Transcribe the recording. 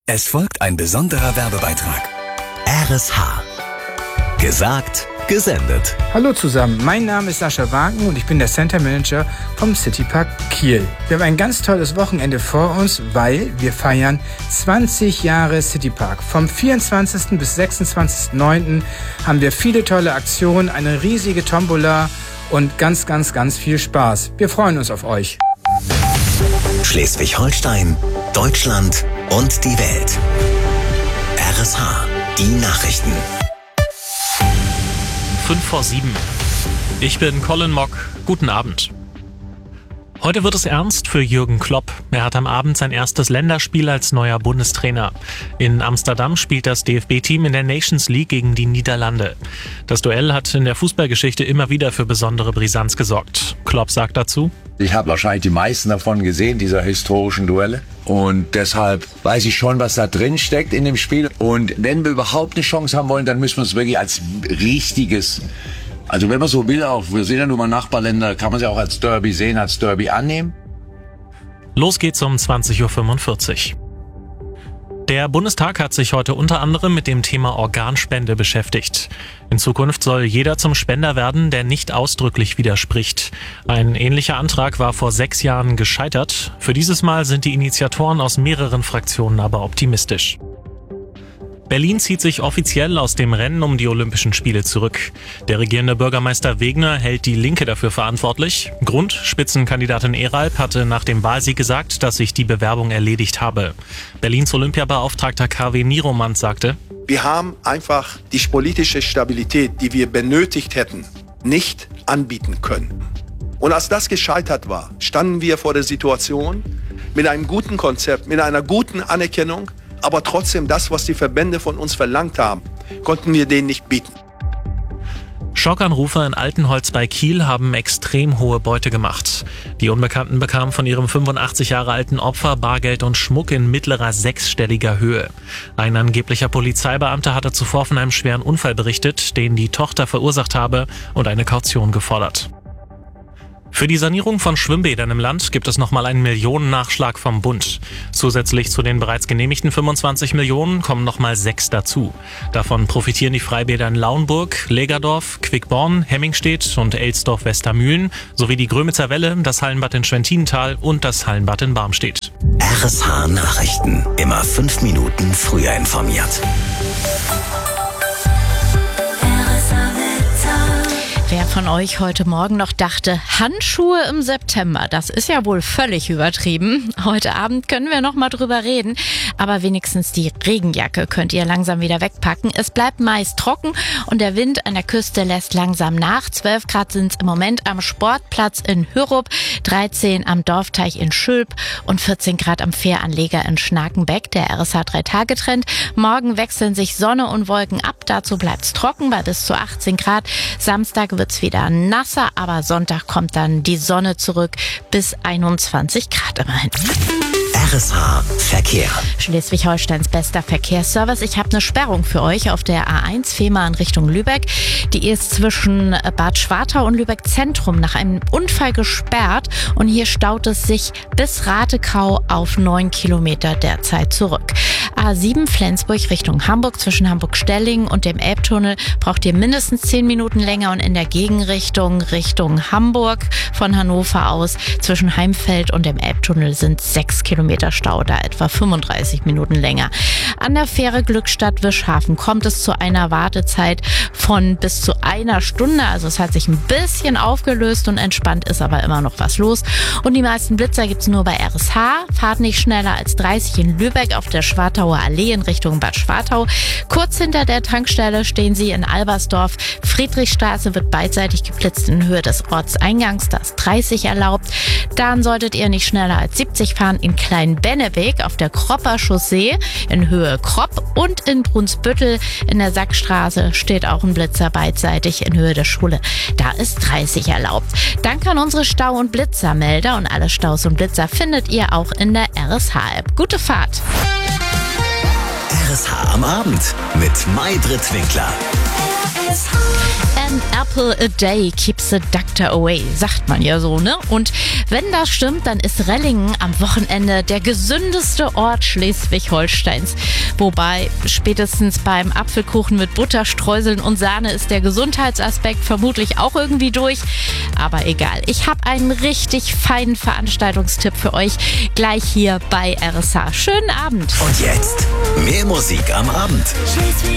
Es folgt ein besonderer Werbebeitrag. RSH. Gesagt, gesendet. Hallo zusammen, mein Name ist Sascha Wagen und ich bin der Center Manager vom Citypark Kiel. Wir haben ein ganz tolles Wochenende vor uns, weil wir feiern 20 Jahre Citypark. Vom 24. bis 26.09. haben wir viele tolle Aktionen, eine riesige Tombola und ganz viel Spaß. Wir freuen uns auf euch. Schleswig-Holstein, Deutschland und die Welt. RSH, die Nachrichten. 5:07. Ich bin Colin Mock. Guten Abend. Heute wird es ernst für Jürgen Klopp. Er hat am Abend sein erstes Länderspiel als neuer Bundestrainer. In Amsterdam spielt das DFB-Team in der Nations League gegen die Niederlande. Das Duell hat in der Fußballgeschichte immer wieder für besondere Brisanz gesorgt. Klopp sagt dazu: Ich habe wahrscheinlich die meisten davon gesehen, dieser historischen Duelle. Und deshalb weiß ich schon, was da drin steckt in dem Spiel. Und wenn wir überhaupt eine Chance haben wollen, dann müssen wir es wirklich als richtiges, also wenn man so will, auch wir sehen ja nur mal Nachbarländer, kann man sie auch als Derby sehen, als Derby annehmen. Los geht's um 20:45 Uhr. Der Bundestag hat sich heute unter anderem mit dem Thema Organspende beschäftigt. In Zukunft soll jeder zum Spender werden, der nicht ausdrücklich widerspricht. Ein ähnlicher Antrag war vor 6 Jahren gescheitert. Für dieses Mal sind die Initiatoren aus mehreren Fraktionen aber optimistisch. Berlin zieht sich offiziell aus dem Rennen um die Olympischen Spiele zurück. Der regierende Bürgermeister Wegner hält die Linke dafür verantwortlich. Grund: Spitzenkandidatin Eralp hatte nach dem Wahlsieg gesagt, dass sich die Bewerbung erledigt habe. Berlins Olympiabeauftragter KW Nieromant sagte: Wir haben einfach die politische Stabilität, die wir benötigt hätten, nicht anbieten können. Und als das gescheitert war, standen wir vor der Situation mit einem guten Konzept, mit einer guten Anerkennung, aber trotzdem das, was die Verbände von uns verlangt haben, konnten wir denen nicht bieten. Schockanrufer in Altenholz bei Kiel haben extrem hohe Beute gemacht. Die Unbekannten bekamen von ihrem 85 Jahre alten Opfer Bargeld und Schmuck in mittlerer sechsstelliger Höhe. Ein angeblicher Polizeibeamter hatte zuvor von einem schweren Unfall berichtet, den die Tochter verursacht habe, und eine Kaution gefordert. Für die Sanierung von Schwimmbädern im Land gibt es nochmal einen Millionennachschlag vom Bund. Zusätzlich zu den bereits genehmigten 25 Millionen kommen nochmal 6 dazu. Davon profitieren die Freibäder in Lauenburg, Lägerdorf, Quickborn, Hemmingstedt und Elsdorf-Westermühlen sowie die Grömitzer Welle, das Hallenbad in Schwentinental und das Hallenbad in Barmstedt. RSH Nachrichten. Immer 5 Minuten früher informiert. Wer von euch heute Morgen noch dachte, Handschuhe im September, das ist ja wohl völlig übertrieben. Heute Abend können wir noch mal drüber reden, aber wenigstens die Regenjacke könnt ihr langsam wieder wegpacken. Es bleibt meist trocken und der Wind an der Küste lässt langsam nach. 12 Grad sind es im Moment am Sportplatz in Hürup, 13 am Dorfteich in Schülp und 14 Grad am Fähranleger in Schnakenbeck. Der RSH 3-Tage-Trend. Morgen wechseln sich Sonne und Wolken ab, dazu bleibt's trocken bei bis zu 18 Grad. Samstag wird's wieder nasser, aber Sonntag kommt dann die Sonne zurück, bis 21 Grad immerhin. RSH Verkehr. Schleswig-Holsteins bester Verkehrsservice. Ich habe eine Sperrung für euch auf der A1 Fehmarn Richtung Lübeck. Die ist zwischen Bad Schwartau und Lübeck Zentrum nach einem Unfall gesperrt und hier staut es sich bis Ratekau auf 9 Kilometer derzeit zurück. A7 Flensburg Richtung Hamburg zwischen Hamburg-Stellingen und dem Elbtunnel braucht ihr mindestens 10 Minuten länger und in der Gegenrichtung Richtung Hamburg von Hannover aus zwischen Heimfeld und dem Elbtunnel sind 6 Kilometer Stau, da etwa 35 Minuten länger. An der Fähre Glückstadt-Wischhafen kommt es zu einer Wartezeit von bis zu 1 Stunde. Also es hat sich ein bisschen aufgelöst und entspannt ist aber immer noch was los. Und die meisten Blitzer gibt's nur bei RSH. Fahrt nicht schneller als 30 in Lübeck auf der Schwartauer Allee in Richtung Bad Schwartau. Kurz hinter der Tankstelle stehen sie in Albersdorf. Friedrichstraße wird beidseitig geblitzt in Höhe des Ortseingangs. Da ist 30 erlaubt. Dann solltet ihr nicht schneller als 70 fahren in Klein-Benneweg auf der Kropper Chaussee in Höhe Kropp und in Brunsbüttel in der Sackstraße steht auch ein Blitzer beidseitig in Höhe der Schule. Da ist 30 erlaubt. Danke an unsere Stau- und Blitzermelder und alle Staus und Blitzer findet ihr auch in der RSH-App. Gute Fahrt! RSH am Abend mit Maybrit Winkler. One apple a day keeps the doctor away, sagt man ja so, ne? Und wenn das stimmt, dann ist Rellingen am Wochenende der gesündeste Ort Schleswig-Holsteins. Wobei spätestens beim Apfelkuchen mit Butterstreuseln und Sahne ist der Gesundheitsaspekt vermutlich auch irgendwie durch. Aber egal, ich habe einen richtig feinen Veranstaltungstipp für euch gleich hier bei RSH. Schönen Abend. Und jetzt mehr Musik am Abend.